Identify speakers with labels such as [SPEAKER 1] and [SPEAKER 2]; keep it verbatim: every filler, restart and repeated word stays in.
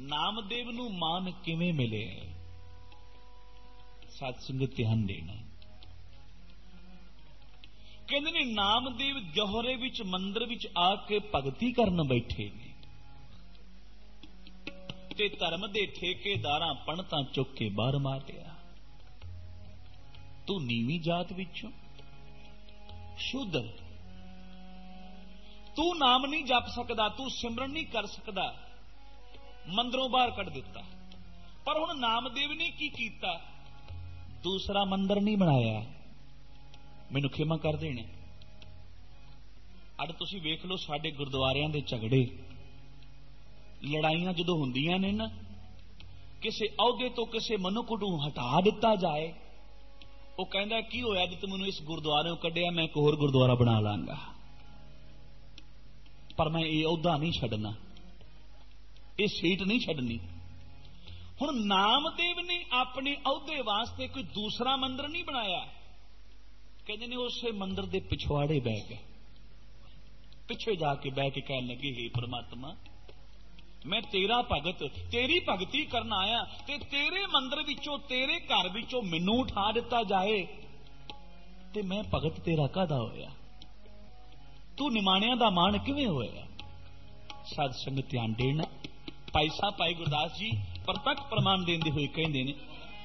[SPEAKER 1] नामदेव नूं मान किवें मिले? साध संगत ध्यान देना। कहते ने नामदेव जौहरे विच मंदिर विच आके भगती करन बैठे ने ते धर्म दे ठेकेदारां पणतां चुक के बाहर मारिया। तू नीवी जात विचों शूद्र, तू नाम नहीं जप सकदा, तू सिमरन नहीं कर सकदा, मंदिरों बाहर कढ़ दिता। पर हुण नामदेव ने की कीता? दूसरा मंदिर नहीं बनाया। मैनूं खिमा कर देना। अज तुसीं वेख लो साडे गुरुद्वारियां दे झगड़े लड़ाइयां जदों हुंदियां ने ना, किसी अहुदे तो किसी मनुख नूं हटा दिता जाए, वो कहंदा की होया जे तूं मैनूं इस गुरुद्वारे कढ़िया, मैं एक होर गुरुद्वारा बना लांगा, पर मैं ये अहुदा नहीं छड्डना, ये सीट नहीं छड्डनी। हुण नामदेव ने अपने अहुदे वास्ते कोई दूसरा मंदिर नहीं बनाया। कहते ने उस मंदिर के पिछवाड़े बह गए, पिछे जाके बह के कहने लगे, हे परमात्मा, मैं तेरा भगत, तेरी भगती करना आया, ते तेरे मंदिर विचों, तेरे घर विचों मैनूं उठा दिता जाए ते मैं भगत तेरा कादा होया? तू निमाणियां दा मान किवें होया? साध संगत ध्यान देना। भाई साहब भाई गुरदास जी प्रतख प्रमाण देंदे हुए कहंदे ने,